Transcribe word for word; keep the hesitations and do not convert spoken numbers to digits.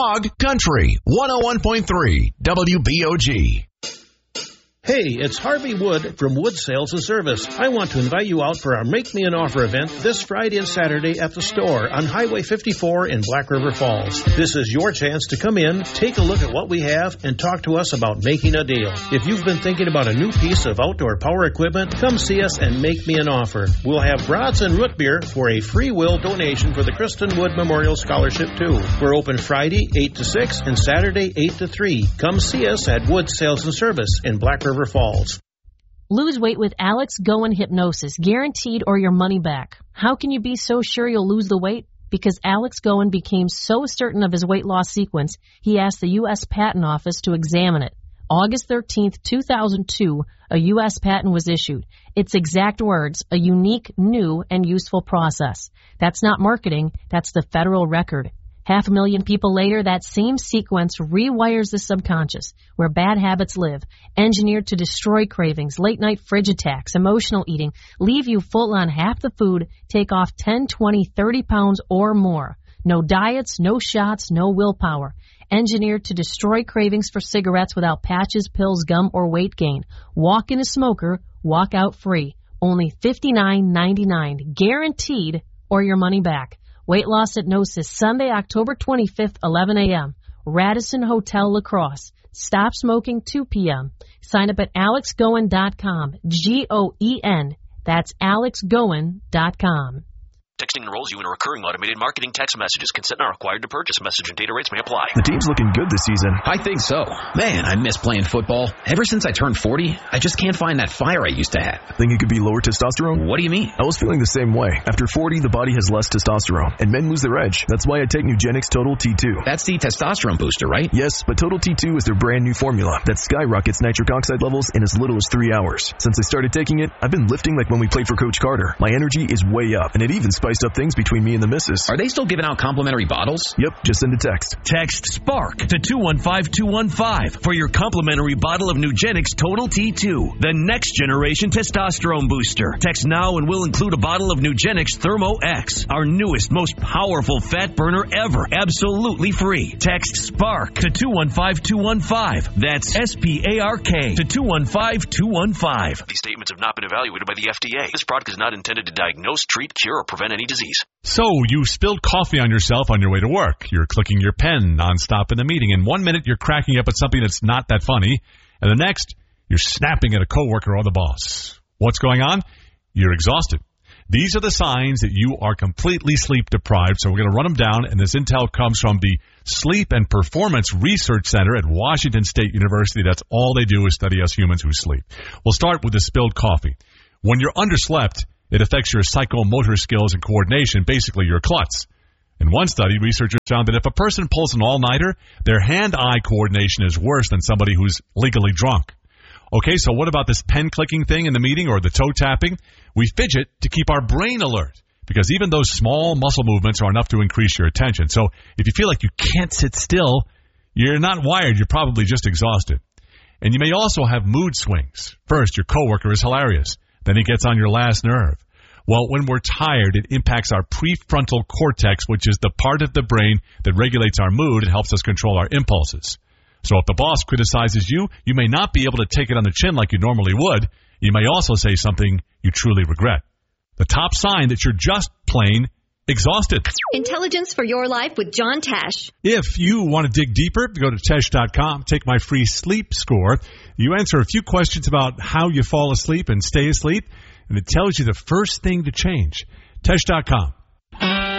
Dog Country, one oh one point three W B O G. Hey, it's Harvey Wood from Wood Sales and Service. I want to invite you out for our Make Me an Offer event this Friday and Saturday at the store on Highway fifty-four in Black River Falls. This is your chance to come in, take a look at what we have, and talk to us about making a deal. If you've been thinking about a new piece of outdoor power equipment, come see us and make me an offer. We'll have brats and root beer for a free will donation for the Kristen Wood Memorial Scholarship, too. We're open Friday, eight to six, and Saturday, eight to three. Come see us at Wood Sales and Service in Black River Falls. Lose weight with Alex Goen Hypnosis, guaranteed or your money back. How can you be so sure you'll lose the weight? Because Alex Goen became so certain of his weight loss sequence, he asked the U S Patent Office to examine it. August thirteenth, two thousand two, a U S patent was issued. Its exact words, a unique, new, and useful process. That's not marketing, that's the federal record. Half a million people later, that same sequence rewires the subconscious, where bad habits live, engineered to destroy cravings, late-night fridge attacks, emotional eating, leave you full on half the food, take off ten, twenty, thirty pounds or more. No diets, no shots, no willpower. Engineered to destroy cravings for cigarettes without patches, pills, gum, or weight gain. Walk in a smoker, walk out free. Only fifty-nine ninety-nine, guaranteed, or your money back. Weight Loss Hypnosis, Sunday, October twenty-fifth, eleven a.m. Radisson Hotel, La Crosse. Stop smoking, two p.m. Sign up at alex goen dot com. G O E N. That's alex goen dot com. Texting enrolls you in a recurring automated marketing text messages. Consent not required to purchase. Message and data rates may apply. The team's looking good this season. I think so. Man, I miss playing football. Ever since I turned forty, I just can't find that fire I used to have. Think it could be lower testosterone? What do you mean? I was feeling the same way. After forty, the body has less testosterone, and men lose their edge. That's why I take Nugenix Total T two. That's the testosterone booster, right? Yes, but Total T two is their brand new formula that skyrockets nitric oxide levels in as little as three hours. Since I started taking it, I've been lifting like when we played for Coach Carter. My energy is way up, and it even spiced up things between me and the missus. Are they still giving out complimentary bottles? Yep, just send a text. Text SPARK to two one five two one five for your complimentary bottle of Nugenix Total T two, the next generation testosterone booster. Text now and we'll include a bottle of Nugenix Thermo X, our newest, most powerful fat burner ever, absolutely free. Text SPARK to two one five two one five. That's S P A R K to two one five two one five. These statements have not been evaluated by the F D A. This product is not intended to diagnose, treat, cure, or prevent any disease. So, you spilled coffee on yourself on your way to work. You're clicking your pen nonstop in the meeting. In one minute, you're cracking up at something that's not that funny. And the next, you're snapping at a coworker or the boss. What's going on? You're exhausted. These are the signs that you are completely sleep deprived. So we're going to run them down. And this intel comes from the Sleep and Performance Research Center at Washington State University. That's all they do is study us humans who sleep. We'll start with the spilled coffee. When you're underslept, it affects your psychomotor skills and coordination, basically your klutz. In one study, researchers found that if a person pulls an all-nighter, their hand-eye coordination is worse than somebody who's legally drunk. Okay, so what about this pen-clicking thing in the meeting or the toe-tapping? We fidget to keep our brain alert, because even those small muscle movements are enough to increase your attention. So if you feel like you can't sit still, you're not wired, you're probably just exhausted. And you may also have mood swings. First, your coworker is hilarious. Then he gets on your last nerve. Well, when we're tired, it impacts our prefrontal cortex, which is the part of the brain that regulates our mood and helps us control our impulses. So if the boss criticizes you, you may not be able to take it on the chin like you normally would. You may also say something you truly regret. The top sign that you're just plain exhausted. Intelligence for your life with John Tesh. If you want to dig deeper, go to Tesh dot com, take my free sleep score. You answer a few questions about how you fall asleep and stay asleep, and it tells you the first thing to change. Tesh dot com.